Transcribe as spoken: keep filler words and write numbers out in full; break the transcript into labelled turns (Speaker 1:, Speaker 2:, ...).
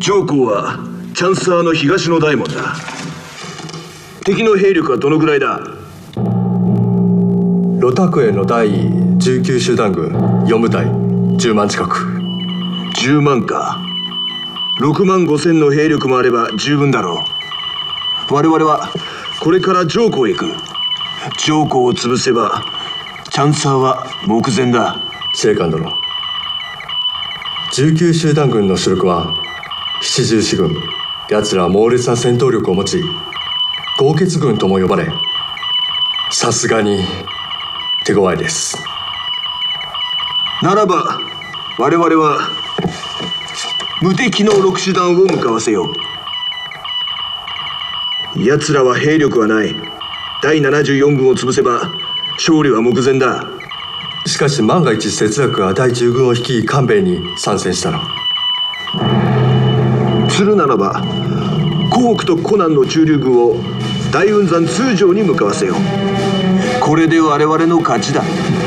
Speaker 1: 上皇はチャンサーの東の大門だ。敵の兵力はどのぐらいだ？
Speaker 2: ロタクエの第じゅうきゅう集団軍よん部隊じゅうまん近く。
Speaker 1: じゅうまんか。ろくまんごせんの兵力もあれば十分だろう。我々はこれから上皇へ行く。上皇を潰せばチャンサーは目前だ。
Speaker 2: 司令官殿、じゅうきゅう集団軍の主力は七十四軍。奴らは猛烈な戦闘力を持ち、豪傑軍とも呼ばれ、さすがに手強いです。
Speaker 1: ならば我々は無敵の六師団を向かわせよう。奴らは兵力はない。第ななじゅうよん軍を潰せば勝利は目前だ。
Speaker 2: しかし万が一節約が第じゅう軍を率い官兵衛に参戦したら。
Speaker 1: するならば湖北と湖南の駐留軍を大雲山通城に向かわせよう。これで我々の勝ちだ。